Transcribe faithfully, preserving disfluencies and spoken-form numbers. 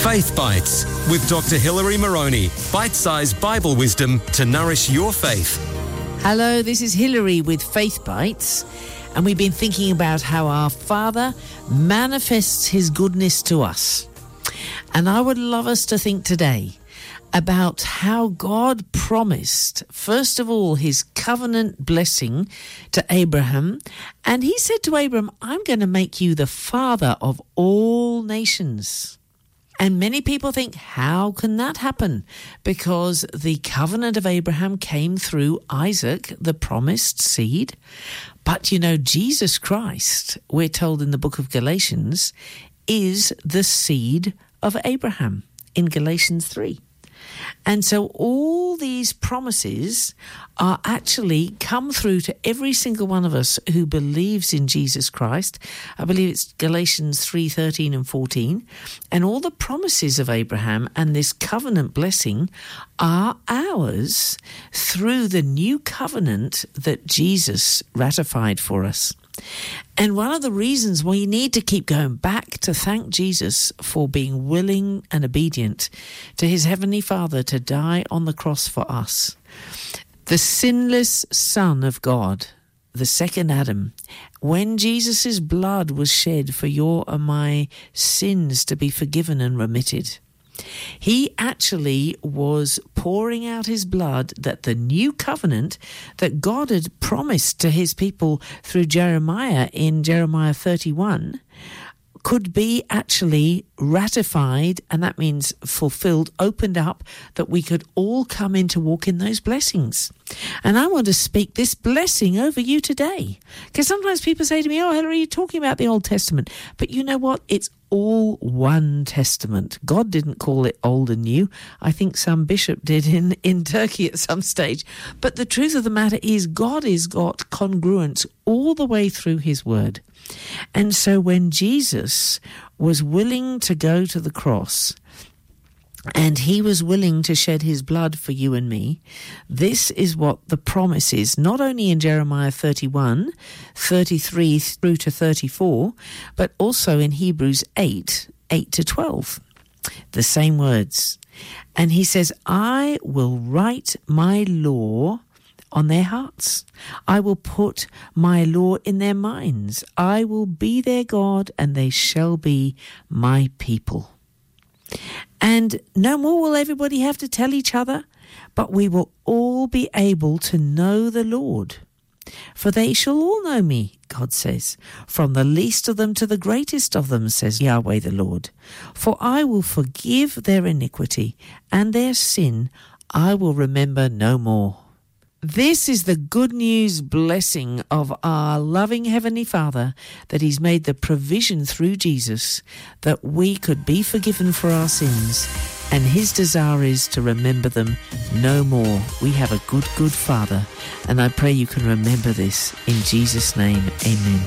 Faith Bites with Doctor Hilary Moroney. Bite-sized Bible wisdom to nourish your faith. Hello, this is Hilary with Faith Bites, and we've been thinking about how our Father manifests his goodness to us. And I would love us to think today about how God promised, first of all, his covenant blessing to Abraham. And he said to Abraham, I'm going to make you the father of all nations. And many people think, how can that happen? Because the covenant of Abraham came through Isaac, the promised seed. But, you know, Jesus Christ, we're told in the book of Galatians, is the seed of Abraham in Galatians three. And so all these promises are actually come through to every single one of us who believes in Jesus Christ. I believe it's Galatians three, thirteen and fourteen. And all the promises of Abraham and this covenant blessing are ours through the new covenant that Jesus ratified for us. And one of the reasons we need to keep going back to thank Jesus for being willing and obedient to his heavenly Father to die on the cross for us. The sinless Son of God, the second Adam, when Jesus' blood was shed for your and my sins to be forgiven and remitted, he actually was pouring out his blood that the new covenant that God had promised to his people through Jeremiah in Jeremiah thirty-one could be actually ratified, and that means fulfilled, opened up, that we could all come in to walk in those blessings. And I want to speak this blessing over you today. Because sometimes people say to me, oh, Hilary, you're talking about the Old Testament. But you know what? It's all one testament. God didn't call it old and new. I think some bishop did in, in Turkey at some stage. But the truth of the matter is God has got congruence all the way through his word. And so when Jesus was willing to go to the cross and he was willing to shed his blood for you and me, this is what the promise is, not only in Jeremiah thirty-one, thirty-three through to thirty-four, but also in Hebrews eight, eight to twelve. The same words. And he says, I will write my law on their hearts. I will put my law in their minds. I will be their God, and they shall be my people. And no more will everybody have to tell each other, but we will all be able to know the Lord. For they shall all know me, God says, from the least of them to the greatest of them, says Yahweh the Lord. For I will forgive their iniquity, and their sin I will remember no more. This is the good news blessing of our loving Heavenly Father, that he's made the provision through Jesus that we could be forgiven for our sins, and his desire is to remember them no more. We have a good, good Father, and I pray you can remember this in Jesus' name. Amen.